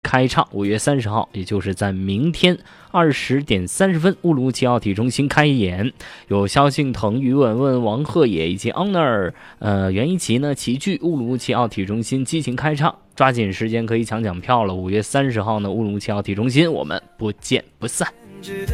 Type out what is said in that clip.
开唱，5月30号，也就是在明天20点30分，乌鲁木齐奥体中心开演，有萧敬腾、于文文、王鹤野以及 Honor、袁一奇呢齐聚乌鲁木齐奥体中心激情开唱，抓紧时间可以抢票了。5月30号呢，乌鲁木齐奥体中心，我们不见不散。